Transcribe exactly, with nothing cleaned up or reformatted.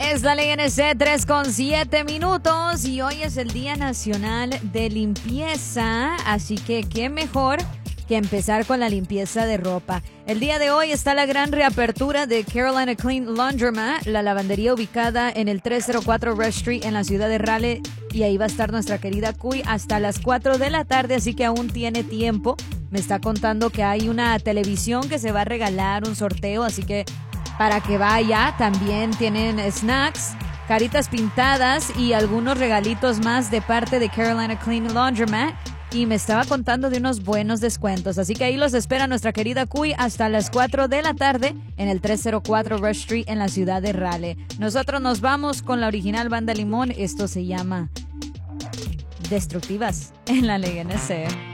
Es la Ley N C, tres con siete minutos y hoy es el Día Nacional de Limpieza, así que qué mejor que empezar con la limpieza de ropa. El día de hoy está la gran reapertura de Carolina Clean Laundromat, la lavandería ubicada en el trescientos cuatro Rush Street en la ciudad de Raleigh, y ahí va a estar nuestra querida Cuy hasta las cuatro de la tarde, así que aún tiene tiempo. Me está contando que hay una televisión que se va a regalar, un sorteo, así que para que vaya. También tienen snacks, caritas pintadas y algunos regalitos más de parte de Carolina Clean Laundromat. Y me estaba contando de unos buenos descuentos. Así que ahí los espera nuestra querida Cuy hasta las cuatro de la tarde en el trescientos cuatro Rush Street en la ciudad de Raleigh. Nosotros nos vamos con la original Banda Limón. Esto se llama Destructivas en la Ley N C.